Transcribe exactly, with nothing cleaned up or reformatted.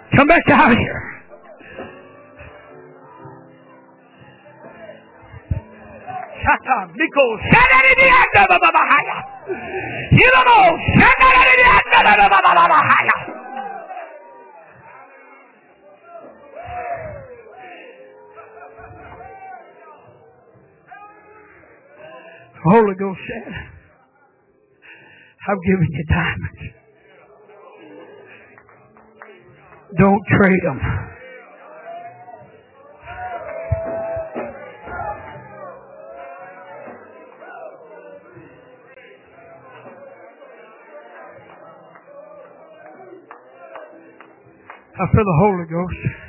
Come back out here. Holy Ghost said, I've given you diamonds. Don't trade them. I feel the Holy Ghost.